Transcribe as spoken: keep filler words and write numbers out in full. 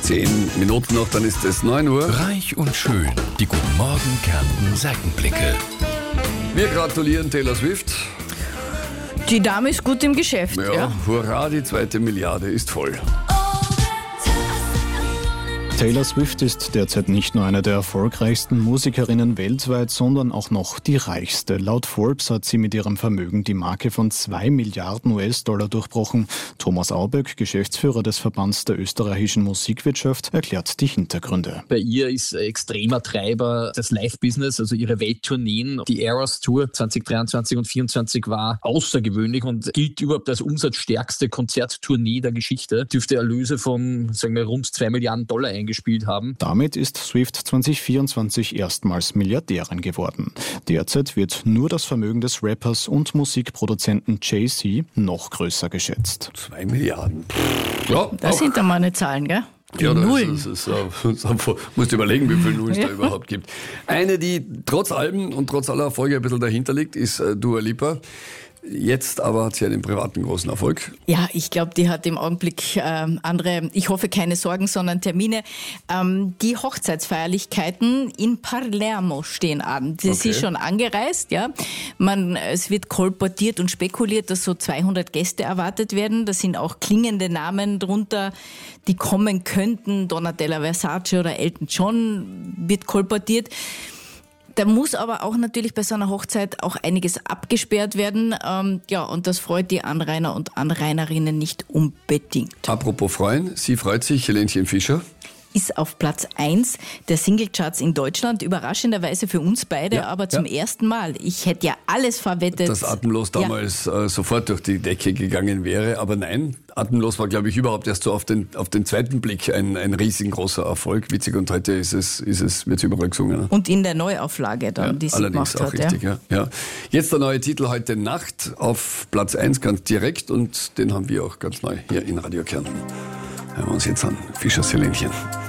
Zehn Minuten noch, dann ist es neun Uhr. Reich und schön, die Guten Morgen Kärnten Seitenblicke. Wir gratulieren Taylor Swift. Die Dame ist gut im Geschäft. Ja, Ja. hurra, die zweite Milliarde ist voll. Taylor Swift ist derzeit nicht nur eine der erfolgreichsten Musikerinnen weltweit, sondern auch noch die reichste. Laut Forbes hat sie mit ihrem Vermögen die Marke von zwei Milliarden U S-Dollar durchbrochen. Thomas Auböck, Geschäftsführer des Verbands der österreichischen Musikwirtschaft, erklärt die Hintergründe. Bei ihr ist extremer Treiber das Live-Business, also ihre Welttourneen. Die Eras Tour zwanzig dreiundzwanzig und vierundzwanzig war außergewöhnlich und gilt überhaupt als umsatzstärkste Konzerttournee der Geschichte. Dürfte Erlöse von, sagen wir, rund zwei Milliarden Dollar eingespielt haben. Damit ist Swift zwanzig vierundzwanzig erstmals Milliardärin geworden. Derzeit wird nur das Vermögen des Rappers und Musikproduzenten Jay-Z noch größer geschätzt. Zwei Milliarden. Ja, Das auch. sind dann meine Zahlen, gell? Die Ja, das Nullen. ist, das ist, das ist, musst du überlegen, wie viele Nullen es da überhaupt gibt. Eine, die trotz allem und trotz aller Erfolge ein bisschen dahinter liegt, ist äh, Dua Lipa. Jetzt aber hat sie einen privaten großen Erfolg. Ja, ich glaube, die hat im Augenblick ähm, andere, ich hoffe keine Sorgen, sondern Termine. Ähm, die Hochzeitsfeierlichkeiten in Palermo stehen an. Sie Okay. ist schon angereist, ja. Man, es wird kolportiert und spekuliert, dass so zweihundert Gäste erwartet werden. Da sind auch klingende Namen drunter, die kommen könnten. Donatella Versace oder Elton John wird kolportiert. Da muss aber auch natürlich bei so einer Hochzeit auch einiges abgesperrt werden. Ähm, ja, und das freut die Anrainer und Anrainerinnen nicht unbedingt. Apropos freuen, sie freut sich, Helenchen Fischer. Ist auf Platz eins der Singlecharts in Deutschland. Überraschenderweise für uns beide, Ja, aber zum ja. ersten Mal. Ich hätte ja alles verwettet. Dass Atemlos Ja. damals äh, sofort durch die Decke gegangen wäre. Aber nein, Atemlos war, glaube ich, überhaupt erst so auf den, auf den zweiten Blick ein, ein riesengroßer Erfolg. Witzig, und heute ist es, ist es, wird es überall gesungen. Ne? Und in der Neuauflage dann, Ja, die sie allerdings gemacht auch hat. richtig, Ja. ja. Ja. Jetzt der neue Titel heute Nacht auf Platz eins ganz direkt, und den haben wir auch ganz neu hier in Radio Kärnten. Hören wir uns jetzt an. Fischers Helenchen.